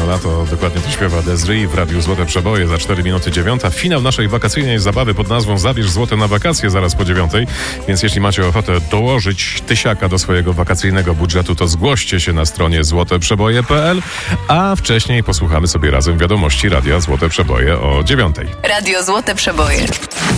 Zimno lato, dokładnie to śpiewa Desiree w Radiu Złote Przeboje za 4 minuty 9. Finał naszej wakacyjnej zabawy pod nazwą Zabierz złote na wakacje zaraz po 9. Więc jeśli macie ochotę dołożyć tysiaka do swojego wakacyjnego budżetu, to zgłoście się na stronie złoteprzeboje.pl, a wcześniej posłuchamy sobie razem wiadomości Radia Złote Przeboje o 9. Radio Złote Przeboje.